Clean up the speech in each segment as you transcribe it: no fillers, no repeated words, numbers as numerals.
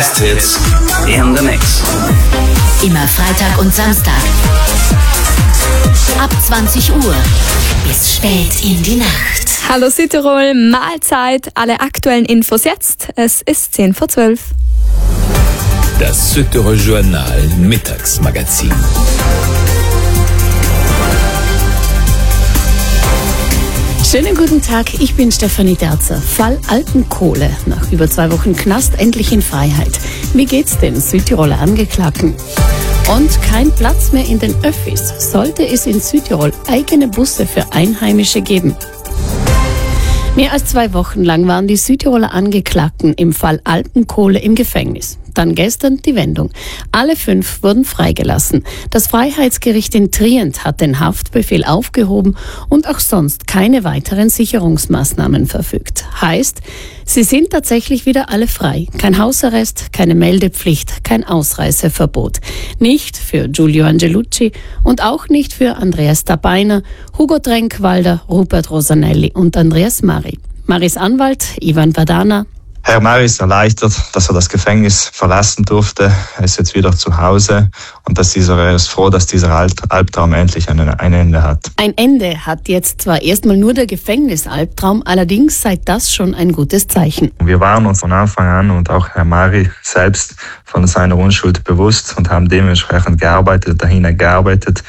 Best Hits in the Mix. Immer Freitag und Samstag. Ab 20 Uhr bis spät in die Nacht. Hallo Südtirol, Mahlzeit. Alle aktuellen Infos jetzt. Es ist 10:12. Das Südtirol Journal Mittagsmagazin. Schönen guten Tag, ich bin Stefanie Derzer. Fall Alpenkohle. Nach über 2 Wochen Knast endlich in Freiheit. Wie geht's den Südtiroler Angeklagten? Und kein Platz mehr in den Öffis. Sollte es in Südtirol eigene Busse für Einheimische geben? Mehr als 2 Wochen lang waren die Südtiroler Angeklagten im Fall Alpenkohle im Gefängnis. Dann gestern die Wendung. Alle 5 wurden freigelassen. Das Freiheitsgericht in Trient hat den Haftbefehl aufgehoben und auch sonst keine weiteren Sicherungsmaßnahmen verfügt. Heißt, sie sind tatsächlich wieder alle frei. Kein Hausarrest, keine Meldepflicht, kein Ausreiseverbot. Nicht für Giulio Angelucci und auch nicht für Andreas Dabeiner, Hugo Trenkwalder, Rupert Rosanelli und Andreas Mari. Maris Anwalt Ivan Vadana. Herr Mari ist erleichtert, dass er das Gefängnis verlassen durfte. Er ist jetzt wieder zu Hause und er ist froh, dass dieser Albtraum endlich ein Ende hat. Ein Ende hat jetzt zwar erstmal nur der Gefängnisalbtraum, allerdings sei das schon ein gutes Zeichen. Wir waren uns von Anfang an und auch Herr Mari selbst von seiner Unschuld bewusst und haben dementsprechend dahin gearbeitet.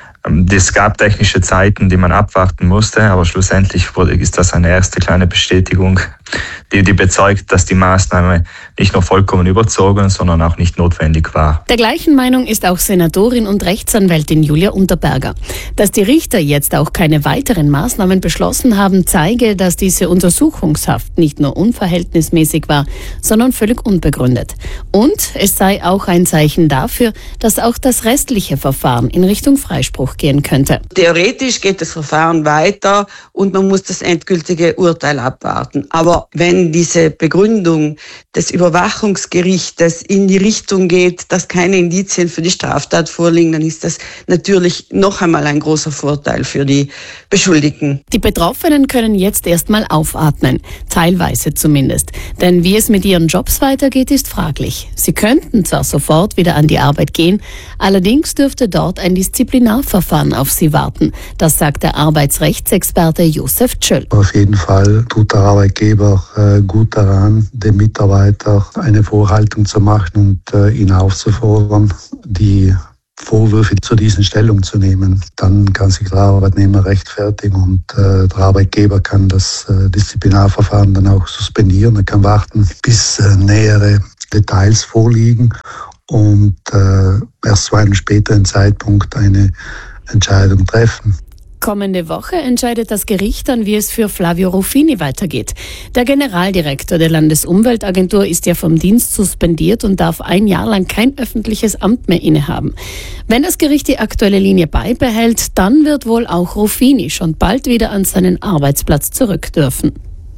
Es gab technische Zeiten, die man abwarten musste, aber schlussendlich ist das eine erste kleine Bestätigung, die bezeugt, dass die Maßnahme nicht nur vollkommen überzogen, sondern auch nicht notwendig war. Der gleichen Meinung ist auch Senatorin und Rechtsanwältin Julia Unterberger. Dass die Richter jetzt auch keine weiteren Maßnahmen beschlossen haben, zeige, dass diese Untersuchungshaft nicht nur unverhältnismäßig war, sondern völlig unbegründet. Und es sei auch ein Zeichen dafür, dass auch das restliche Verfahren in Richtung Freispruch gehen könnte. Theoretisch geht das Verfahren weiter und man muss das endgültige Urteil abwarten. Aber wenn diese Begründung des Überwachungsgerichtes in die Richtung geht, dass keine Indizien für die Straftat vorliegen, dann ist das natürlich noch einmal ein großer Vorteil für die Beschuldigten. Die Betroffenen können jetzt erstmal aufatmen, teilweise zumindest. Denn wie es mit ihren Jobs weitergeht, ist fraglich. Sie könnten zwar sofort wieder an die Arbeit gehen, allerdings dürfte dort ein Disziplinarverfahren auf sie warten. Das sagt der Arbeitsrechtsexperte Josef Tschöll. Auf jeden Fall tut der Arbeitgeber gut daran, dem Mitarbeiter eine Vorhaltung zu machen und ihn aufzufordern, die Vorwürfe zu diesen Stellung zu nehmen. Dann kann sich der Arbeitnehmer rechtfertigen und der Arbeitgeber kann das Disziplinarverfahren dann auch suspendieren. Er kann warten, bis nähere Details vorliegen und erst zu einem späteren Zeitpunkt eine Entscheidung treffen. Kommende Woche entscheidet das Gericht dann, wie es für Flavio Ruffini weitergeht. Der Generaldirektor der Landesumweltagentur ist ja vom Dienst suspendiert und darf 1 Jahr lang kein öffentliches Amt mehr innehaben. Wenn das Gericht die aktuelle Linie beibehält, dann wird wohl auch Ruffini schon bald wieder an seinen Arbeitsplatz zurück dürfen.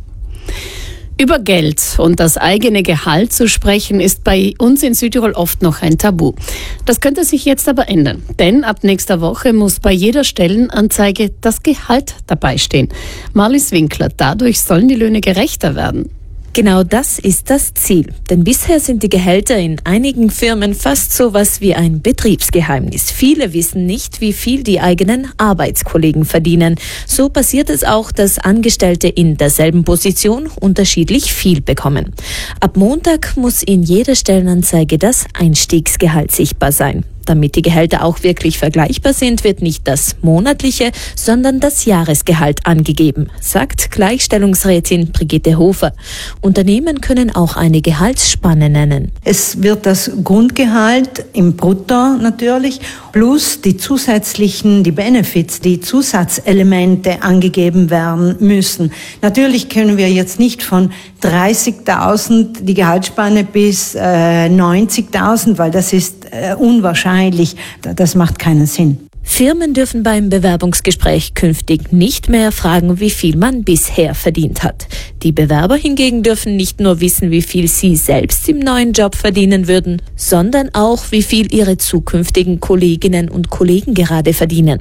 Über Geld und das eigene Gehalt zu sprechen, ist bei uns in Südtirol oft noch ein Tabu. Das könnte sich jetzt aber ändern, denn ab nächster Woche muss bei jeder Stellenanzeige das Gehalt dabei stehen. Marlies Winkler, dadurch sollen die Löhne gerechter werden. Genau das ist das Ziel. Denn bisher sind die Gehälter in einigen Firmen fast so was wie ein Betriebsgeheimnis. Viele wissen nicht, wie viel die eigenen Arbeitskollegen verdienen. So passiert es auch, dass Angestellte in derselben Position unterschiedlich viel bekommen. Ab Montag muss in jeder Stellenanzeige das Einstiegsgehalt sichtbar sein. Damit die Gehälter auch wirklich vergleichbar sind, wird nicht das monatliche, sondern das Jahresgehalt angegeben, sagt Gleichstellungsrätin Brigitte Hofer. Unternehmen können auch eine Gehaltsspanne nennen. Es wird das Grundgehalt im Brutto natürlich plus die Benefits, die Zusatzelemente angegeben werden müssen. Natürlich können wir jetzt nicht von 30.000 die Gehaltsspanne bis 90.000, weil das ist unwahrscheinlich. Das macht keinen Sinn. Firmen dürfen beim Bewerbungsgespräch künftig nicht mehr fragen, wie viel man bisher verdient hat. Die Bewerber hingegen dürfen nicht nur wissen, wie viel sie selbst im neuen Job verdienen würden, sondern auch, wie viel ihre zukünftigen Kolleginnen und Kollegen gerade verdienen.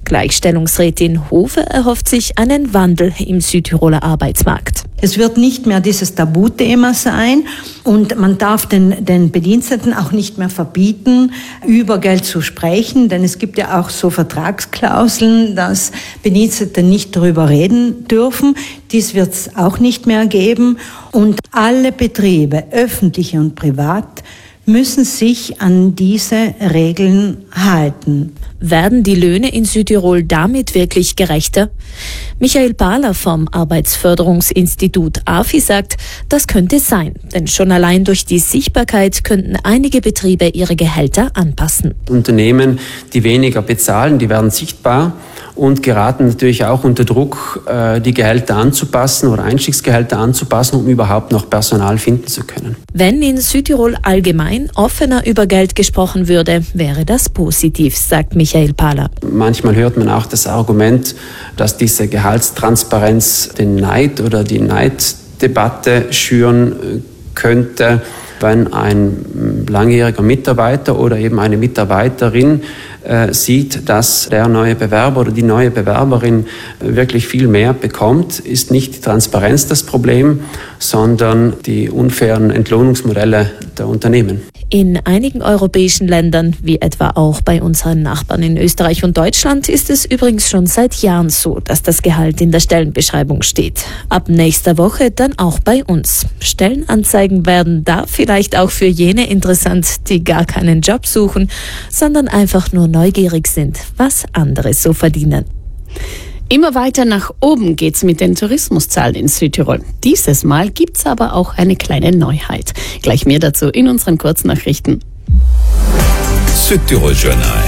Gleichstellungsrätin Hofer erhofft sich einen Wandel im Südtiroler Arbeitsmarkt. Es wird nicht mehr dieses Tabuthema sein und man darf den Bediensteten auch nicht mehr verbieten, über Geld zu sprechen, denn es gibt ja auch so Vertragsklauseln, dass Bedienstete nicht darüber reden dürfen. Dies wird es auch nicht mehr geben und alle Betriebe, öffentliche und privat, müssen sich an diese Regeln halten. Werden die Löhne in Südtirol damit wirklich gerechter? Michael Pahler vom Arbeitsförderungsinstitut AFI sagt, das könnte sein. Denn schon allein durch die Sichtbarkeit könnten einige Betriebe ihre Gehälter anpassen. Unternehmen, die weniger bezahlen, die werden sichtbar und geraten natürlich auch unter Druck, die Gehälter anzupassen oder Einstiegsgehälter anzupassen, um überhaupt noch Personal finden zu können. Wenn in Südtirol allgemein offener über Geld gesprochen würde, wäre das positiv, sagt Michael Pahler. Manchmal hört man auch das Argument, dass diese Gehaltstransparenz den Neid oder die Neiddebatte schüren könnte, wenn ein langjähriger Mitarbeiter oder eben eine Mitarbeiterin sieht, dass der neue Bewerber oder die neue Bewerberin wirklich viel mehr bekommt, ist nicht die Transparenz das Problem, sondern die unfairen Entlohnungsmodelle der Unternehmen. In einigen europäischen Ländern, wie etwa auch bei unseren Nachbarn in Österreich und Deutschland, ist es übrigens schon seit Jahren so, dass das Gehalt in der Stellenbeschreibung steht. Ab nächster Woche dann auch bei uns. Stellenanzeigen werden da vielleicht auch für jene interessant, die gar keinen Job suchen, sondern einfach nur neugierig sind, was andere so verdienen. Immer weiter nach oben geht's mit den Tourismuszahlen in Südtirol. Dieses Mal gibt's aber auch eine kleine Neuheit. Gleich mehr dazu in unseren Kurznachrichten. Südtirol Journal.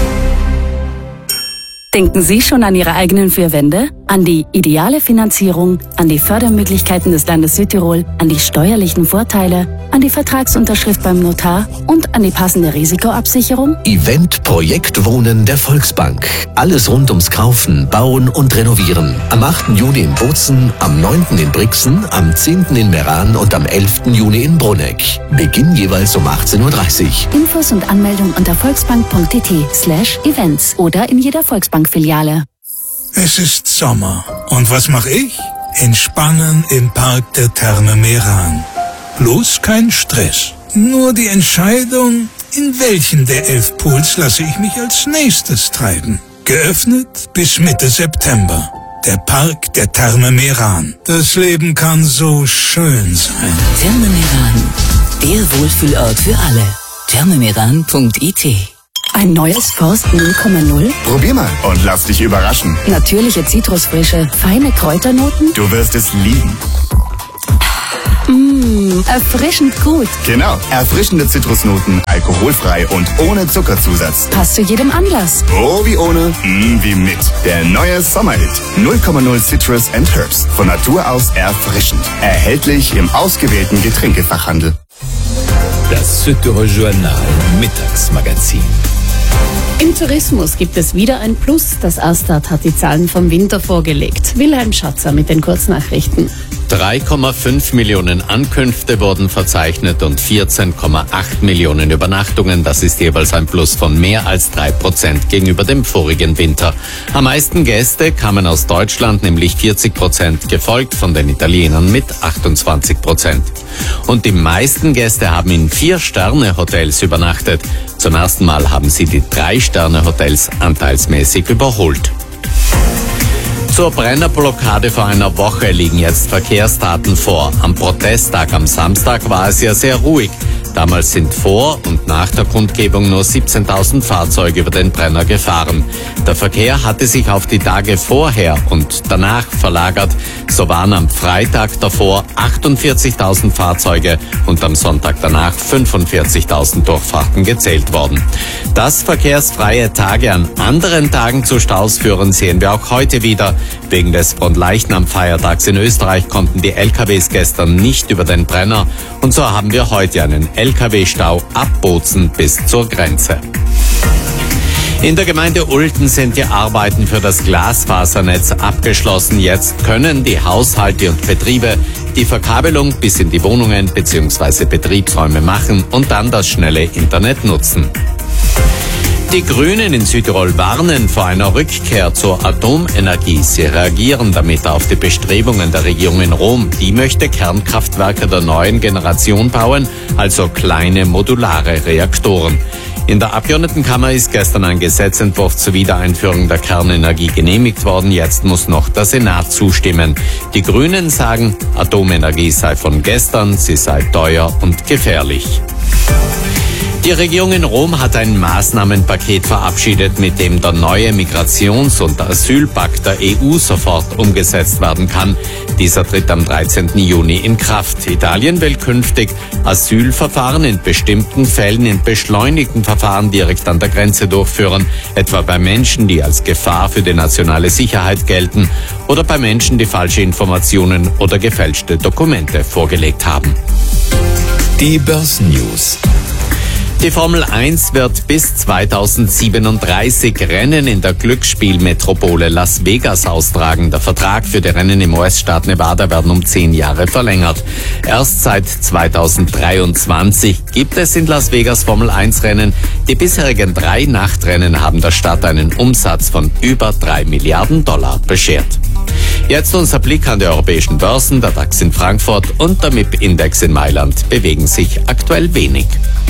Denken Sie schon an Ihre eigenen 4 Wände? An die ideale Finanzierung, an die Fördermöglichkeiten des Landes Südtirol, an die steuerlichen Vorteile, an die Vertragsunterschrift beim Notar und an die passende Risikoabsicherung? Event Projekt Wohnen der Volksbank. Alles rund ums Kaufen, Bauen und Renovieren. Am 8. Juni in Bozen, am 9. in Brixen, am 10. in Meran und am 11. Juni in Bruneck. Beginn jeweils um 18:30 Uhr. Infos und Anmeldung unter volksbank.tt/events oder in jeder Volksbank-Filiale. Es ist Sommer. Und was mache ich? Entspannen im Park der Therme Meran. Bloß kein Stress. Nur die Entscheidung, in welchen der 11 Pools lasse ich mich als nächstes treiben. Geöffnet bis Mitte September. Der Park der Therme Meran. Das Leben kann so schön sein. Therme Meran. Der Wohlfühlort für alle. thermemeran.it. Ein neues Forst 0,0? Probier mal und lass dich überraschen. Natürliche Zitrusfrische, feine Kräuternoten? Du wirst es lieben. Erfrischend gut. Genau, erfrischende Zitrusnoten, alkoholfrei und ohne Zuckerzusatz. Passt zu jedem Anlass. Oh, wie ohne, wie mit. Der neue Sommerhit. 0,0 Citrus and Herbs. Von Natur aus erfrischend. Erhältlich im ausgewählten Getränkefachhandel. Das Südtirol Journal Mittagsmagazin. Im Tourismus gibt es wieder ein Plus. Das Astat hat die Zahlen vom Winter vorgelegt. Wilhelm Schatzer mit den Kurznachrichten. 3,5 Millionen Ankünfte wurden verzeichnet und 14,8 Millionen Übernachtungen. Das ist jeweils ein Plus von mehr als 3% gegenüber dem vorigen Winter. Am meisten Gäste kamen aus Deutschland, nämlich 40%, gefolgt von den Italienern mit 28%. Und die meisten Gäste haben in 4-Sterne-Hotels übernachtet. Zum ersten Mal haben sie die 3-Sterne-Hotels anteilsmäßig überholt. Zur Brennerblockade vor einer Woche liegen jetzt Verkehrsdaten vor. Am Protesttag am Samstag war es ja sehr ruhig. Damals sind vor und nach der Kundgebung nur 17.000 Fahrzeuge über den Brenner gefahren. Der Verkehr hatte sich auf die Tage vorher und danach verlagert. So waren am Freitag davor 48.000 Fahrzeuge und am Sonntag danach 45.000 Durchfahrten gezählt worden. Dass verkehrsfreie Tage an anderen Tagen zu Staus führen, sehen wir auch heute wieder. Wegen des Fronleichnam-Feiertags in Österreich konnten die LKWs gestern nicht über den Brenner und so haben wir heute einen LKW-Stau ab Bozen bis zur Grenze. In der Gemeinde Ulten sind die Arbeiten für das Glasfasernetz abgeschlossen. Jetzt können die Haushalte und Betriebe die Verkabelung bis in die Wohnungen bzw. Betriebsräume machen und dann das schnelle Internet nutzen. Die Grünen in Südtirol warnen vor einer Rückkehr zur Atomenergie. Sie reagieren damit auf die Bestrebungen der Regierung in Rom. Die möchte Kernkraftwerke der neuen Generation bauen, also kleine modulare Reaktoren. In der Abgeordnetenkammer ist gestern ein Gesetzentwurf zur Wiedereinführung der Kernenergie genehmigt worden. Jetzt muss noch der Senat zustimmen. Die Grünen sagen, Atomenergie sei von gestern, sie sei teuer und gefährlich. Die Regierung in Rom hat ein Maßnahmenpaket verabschiedet, mit dem der neue Migrations- und Asylpakt der EU sofort umgesetzt werden kann. Dieser tritt am 13. Juni in Kraft. Italien will künftig Asylverfahren in bestimmten Fällen in beschleunigten Verfahren direkt an der Grenze durchführen, etwa bei Menschen, die als Gefahr für die nationale Sicherheit gelten oder bei Menschen, die falsche Informationen oder gefälschte Dokumente vorgelegt haben. Die Börsennews. Die Formel 1 wird bis 2037 Rennen in der Glücksspielmetropole Las Vegas austragen. Der Vertrag für die Rennen im US-Staat Nevada werden um 10 Jahre verlängert. Erst seit 2023 gibt es in Las Vegas Formel 1 Rennen. Die bisherigen 3 Nachtrennen haben der Stadt einen Umsatz von über $3 Milliarden beschert. Jetzt unser Blick an die europäischen Börsen. Der DAX in Frankfurt und der MIP-Index in Mailand bewegen sich aktuell wenig.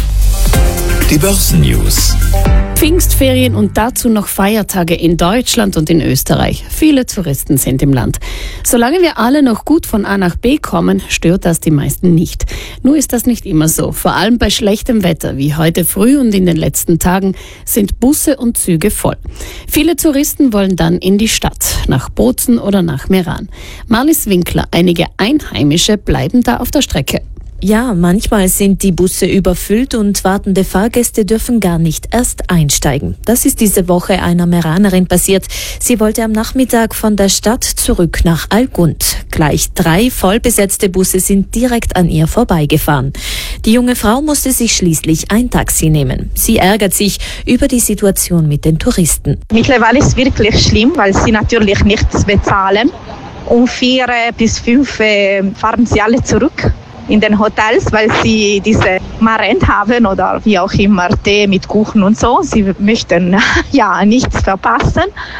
Die Börsennews. Pfingstferien und dazu noch Feiertage in Deutschland und in Österreich. Viele Touristen sind im Land. Solange wir alle noch gut von A nach B kommen, stört das die meisten nicht. Nur ist das nicht immer so. Vor allem bei schlechtem Wetter, wie heute früh und in den letzten Tagen, sind Busse und Züge voll. Viele Touristen wollen dann in die Stadt, nach Bozen oder nach Meran. Marlies Winkler, einige Einheimische bleiben da auf der Strecke. Ja, manchmal sind die Busse überfüllt und wartende Fahrgäste dürfen gar nicht erst einsteigen. Das ist diese Woche einer Meranerin passiert. Sie wollte am Nachmittag von der Stadt zurück nach Algund. Gleich 3 vollbesetzte Busse sind direkt an ihr vorbeigefahren. Die junge Frau musste sich schließlich ein Taxi nehmen. Sie ärgert sich über die Situation mit den Touristen. Mittlerweile ist es wirklich schlimm, weil sie natürlich nichts bezahlen. Um 4 bis 5 fahren sie alle zurück in den Hotels, weil sie diese Marent haben oder wie auch immer Tee mit Kuchen und so. Sie möchten ja nichts verpassen.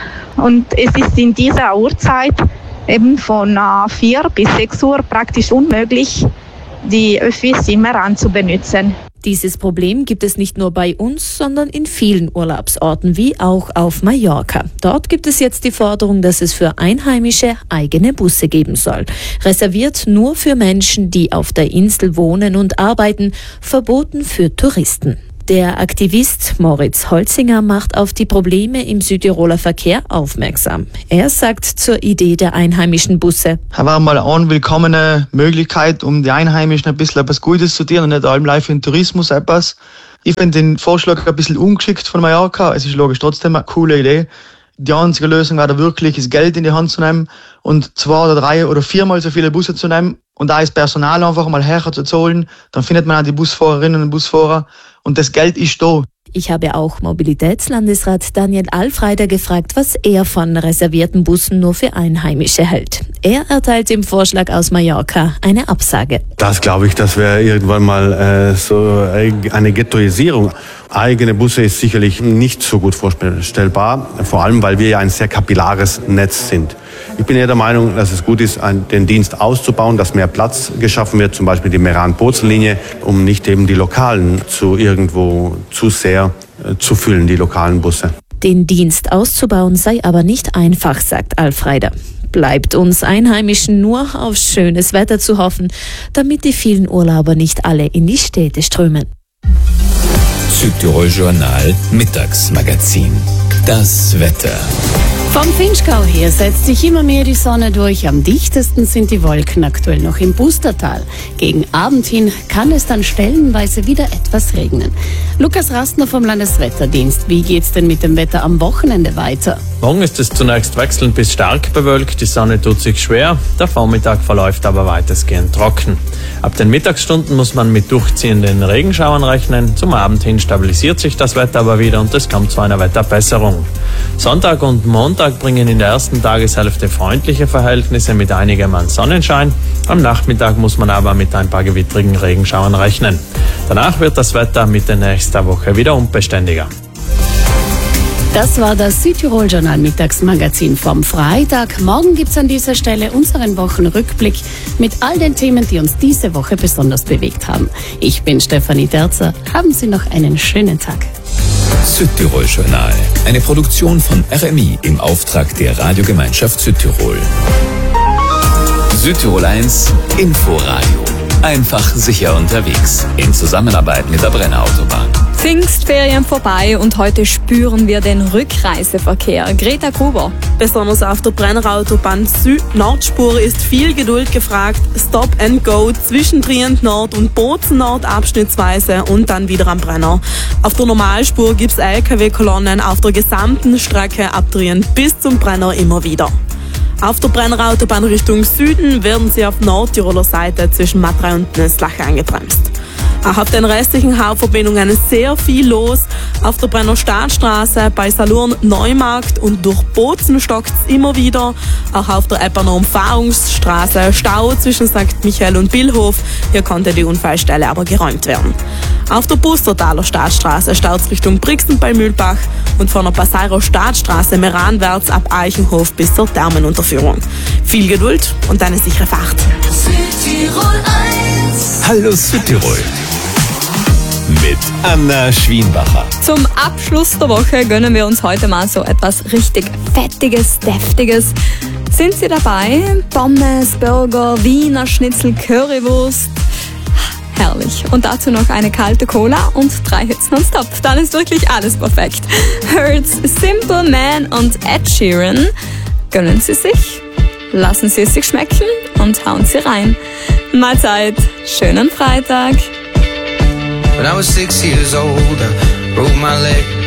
Und es ist in dieser Uhrzeit eben von 4 bis 6 Uhr praktisch unmöglich, die Öffis in Meran zu benutzen. Dieses Problem gibt es nicht nur bei uns, sondern in vielen Urlaubsorten, wie auch auf Mallorca. Dort gibt es jetzt die Forderung, dass es für Einheimische eigene Busse geben soll. Reserviert nur für Menschen, die auf der Insel wohnen und arbeiten, verboten für Touristen. Der Aktivist Moritz Holzinger macht auf die Probleme im Südtiroler Verkehr aufmerksam. Er sagt zur Idee der einheimischen Busse: Das war mal eine unwillkommene Möglichkeit, um die Einheimischen ein bisschen etwas Gutes zu tun und nicht allem live für den Tourismus etwas. Ich finde den Vorschlag ein bisschen ungeschickt von Mallorca. Es ist logisch trotzdem eine coole Idee. Die einzige Lösung wäre da wirklich, das Geld in die Hand zu nehmen und 2 oder 3 oder 4 Mal so viele Busse zu nehmen und da das Personal einfach mal herzuzahlen. Dann findet man auch die Busfahrerinnen und Busfahrer und das Geld ist da. Ich habe auch Mobilitätslandesrat Daniel Alfreider gefragt, was er von reservierten Bussen nur für Einheimische hält. Er erteilt dem Vorschlag aus Mallorca eine Absage. Das glaube ich, das wäre irgendwann mal so eine Ghettoisierung. Eigene Busse ist sicherlich nicht so gut vorstellbar, vor allem weil wir ja ein sehr kapillares Netz sind. Ich bin eher der Meinung, dass es gut ist, den Dienst auszubauen, dass mehr Platz geschaffen wird, zum Beispiel die Meran-Bozen-Linie, um nicht eben die Lokalen zu sehr zu füllen, die lokalen Busse. Den Dienst auszubauen sei aber nicht einfach, sagt Alfreider. Bleibt uns Einheimischen nur auf schönes Wetter zu hoffen, damit die vielen Urlauber nicht alle in die Städte strömen. Südtirol Journal Mittagsmagazin. Das Wetter. Vom Finchgau her setzt sich immer mehr die Sonne durch. Am dichtesten sind die Wolken aktuell noch im Pustertal. Gegen Abend hin kann es dann stellenweise wieder etwas regnen. Lukas Rastner vom Landeswetterdienst. Wie geht's denn mit dem Wetter am Wochenende weiter? Morgen ist es zunächst wechselnd bis stark bewölkt. Die Sonne tut sich schwer. Der Vormittag verläuft aber weitestgehend trocken. Ab den Mittagsstunden muss man mit durchziehenden Regenschauern rechnen. Zum Abend hin stabilisiert sich das Wetter aber wieder und es kommt zu einer Wetterbesserung. Sonntag und Montag bringen in der ersten Tageshälfte freundliche Verhältnisse mit einigem an Sonnenschein. Am Nachmittag muss man aber mit ein paar gewittrigen Regenschauern rechnen. Danach wird das Wetter Mitte nächster Woche wieder unbeständiger. Das war das Südtirol-Journal Mittagsmagazin vom Freitag. Morgen gibt's an dieser Stelle unseren Wochenrückblick mit all den Themen, die uns diese Woche besonders bewegt haben. Ich bin Stefanie Derzer. Haben Sie noch einen schönen Tag. Südtirol-Journal. Eine Produktion von RMI im Auftrag der Radiogemeinschaft Südtirol. Südtirol 1 Inforadio. Einfach sicher unterwegs. In Zusammenarbeit mit der Brenner Autobahn. Pfingstferien vorbei und heute spüren wir den Rückreiseverkehr. Greta Gruber. Besonders auf der Brenner Autobahn Süd-Nordspur ist viel Geduld gefragt. Stop and go zwischen Trient Nord und Bozen Nord abschnittsweise und dann wieder am Brenner. Auf der Normalspur gibt's LKW-Kolonnen auf der gesamten Strecke ab Trient bis zum Brenner immer wieder. Auf der Brenner Autobahn Richtung Süden werden sie auf Nordtiroler Seite zwischen Matrei und Nöslach angebremst. Auch auf den restlichen Hauptverbindungen ist sehr viel los. Auf der Brenner Stadtstraße, bei Salurn Neumarkt und durch Bozen stockt's immer wieder. Auch auf der Epperner Umfahrungsstraße Stau zwischen St. Michael und Billhof. Hier konnte die Unfallstelle aber geräumt werden. Auf der Bustertaler Stadtstraße staut's Richtung Brixen bei Mühlbach und von der Passairer Stadtstraße meranwärts ab Eichenhof bis zur Thermenunterführung. Viel Geduld und eine sichere Fahrt. Südtirol 1. Hallo Südtirol. Mit Anna Schwienbacher. Zum Abschluss der Woche gönnen wir uns heute mal so etwas richtig Fettiges, Deftiges. Sind Sie dabei? Pommes, Burger, Wiener Schnitzel, Currywurst. Herrlich. Und dazu noch eine kalte Cola und 3 Hits nonstop. Dann ist wirklich alles perfekt. Hurts, Simple Man und Ed Sheeran. Gönnen Sie sich, lassen Sie es sich schmecken und hauen Sie rein. Mahlzeit, schönen Freitag. When I was 6 years old, I broke my leg.